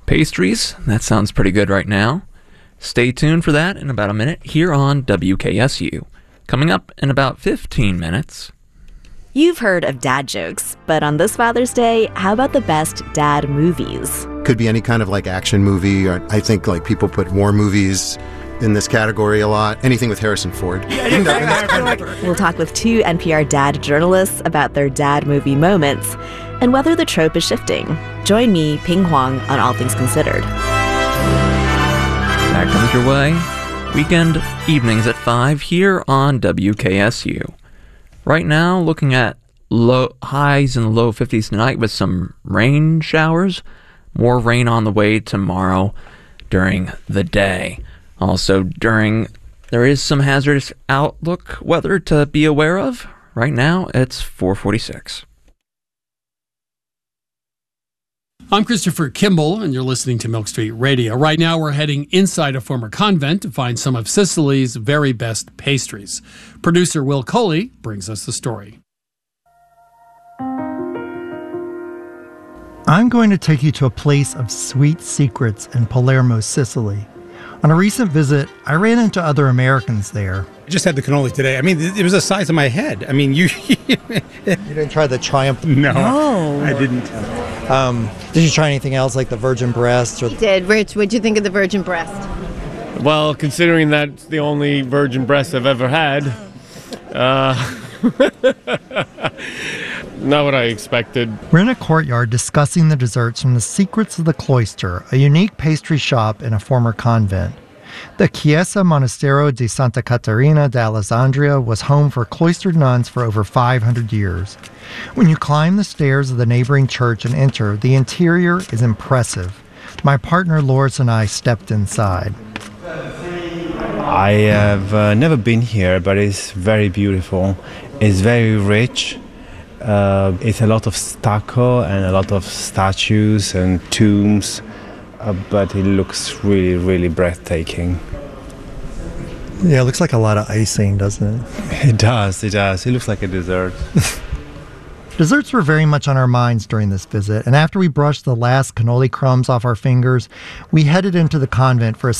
Pastries, that sounds pretty good right now. Stay tuned for that in about a minute here on WKSU. Coming up in about 15 minutes. You've heard of dad jokes, but on this Father's Day, how about the best dad movies? Could be any kind of like action movie. Or I think like people put war movies in this category a lot. Anything with Harrison Ford. We'll talk with two NPR dad journalists about their dad movie moments and whether the trope is shifting. Join me, Ping Huang, on All Things Considered. That comes your way. Weekend evenings at 5 here on WKSU. Right now, looking at low highs in the low 50s tonight with some rain showers. More rain on the way tomorrow during the day. Also, there is some hazardous outlook weather to be aware of. Right now, it's 4:46. I'm Christopher Kimball, and you're listening to Milk Street Radio. Right now, we're heading inside a former convent to find some of Sicily's very best pastries. Producer Will Coley brings us the story. I'm going to take you to a place of sweet secrets in Palermo, Sicily. On a recent visit, I ran into other Americans there. I just had the cannoli today. I mean, it was the size of my head. I mean, you didn't try the Triumph? No, I didn't. Did you try anything else, like the virgin breast? I did. Rich, what'd you think of the virgin breast? Well, considering that's the only virgin breast I've ever had, not what I expected. We're in a courtyard discussing the desserts from the Secrets of the Cloister, a unique pastry shop in a former convent. The Chiesa Monastero di Santa Caterina d'Alessandria was home for cloistered nuns for over 500 years. When you climb the stairs of the neighboring church and enter, the interior is impressive. My partner Loris and I stepped inside. I have never been here, but it's very beautiful. It's very rich. It's a lot of stucco and a lot of statues and tombs, but it looks really, really breathtaking. Yeah, it looks like a lot of icing, doesn't it? It does. It looks like a dessert. Desserts were very much on our minds during this visit, and after we brushed the last cannoli crumbs off our fingers, we headed into the convent for a